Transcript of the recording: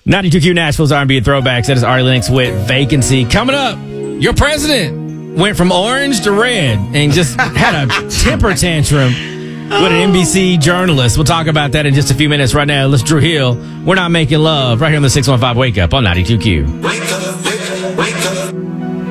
92Q Nashville's R&B and throwbacks. That is Ari Lennox with Vacancy. Coming up, your president went from orange to red and just had a temper tantrum with an NBC journalist. We'll talk about that in just a few minutes. Right now, let's Drew Hill. We're not making love right here on the 615 Wake Up on 92Q. Wake up, wake up, wake up.